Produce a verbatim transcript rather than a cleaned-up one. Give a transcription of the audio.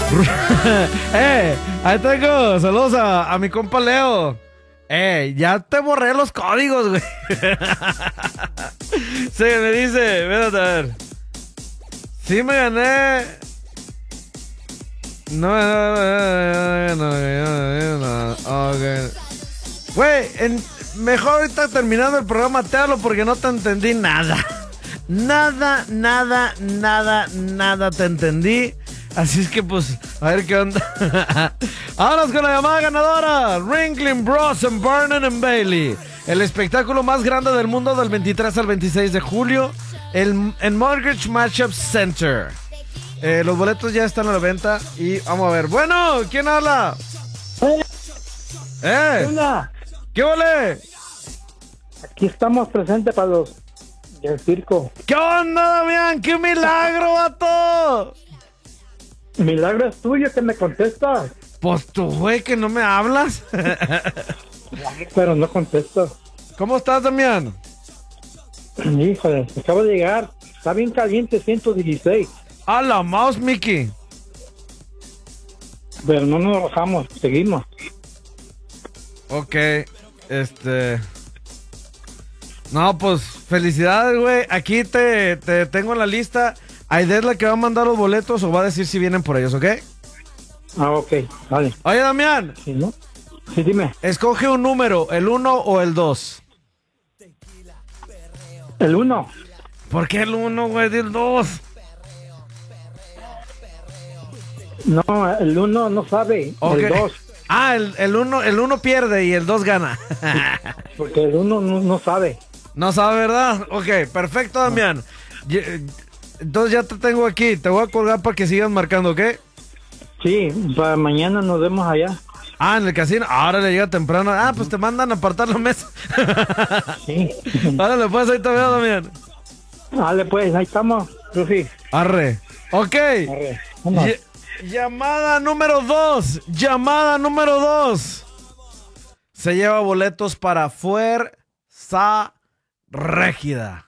eh, ahí tengo. Saludos a, a mi compa Leo. Eh, ya te borré los códigos, güey. Sí, me dice, espérate, a ver. Sí me gané. No, no, no, no, no, no, no. Ok. Güey, en, mejor ahorita terminando el programa te hablo porque no te entendí nada. Nada, nada, nada, nada te entendí. Así es que pues, a ver qué onda. Vámonos con la llamada ganadora. Ringling Bros en Vernon and Bailey. El espectáculo más grande del mundo del veintitrés al veintiséis de julio. El, en Mortgage Matchup Center. Eh, los boletos ya están a la venta. Y vamos a ver. Bueno, ¿quién habla? Eh, ¿Eh? ¿Qué onda? ¿Qué ole? Aquí estamos presentes para los del circo. ¿Qué onda, Damián? ¡Qué milagro, vato! Milagro es tuyo que me contestas. Pues tú, güey, que no me hablas. Pero no contesto. ¿Cómo estás, Damián? Híjole, acabo de llegar. Está bien caliente, ciento dieciséis. A la mouse, Mickey. Pero no nos bajamos, seguimos. Ok, este... No, pues, felicidades, güey. Aquí te, te tengo en la lista. Aide es la que va a mandar los boletos o va a decir si vienen por ellos, ¿ok? Ah, ok, vale. Oye, Damián. ¿Sí, no? Sí, dime. Escoge un número, el uno o el dos. El uno. ¿Por qué el uno, güey? El dos. No, el uno no sabe. Okay. El dos. Ah, el, el uno el uno pierde y el dos gana. Porque el uno no, no sabe. No sabe, ¿verdad? Ok, perfecto, Damián. Ye- Entonces ya te tengo aquí. Te voy a colgar para que sigas marcando, ¿ok? Sí, para mañana nos vemos allá. Ah, en el casino. Ahora le llega temprano. Ah, pues te mandan a apartar la mesa. Sí. Árale, pues ahí te veo, Damián. Dale, pues, ahí estamos, Rufi. Arre. Ok. Arre, vamos. Ll- llamada número dos. Llamada número dos. Se lleva boletos para Fuerza Régida.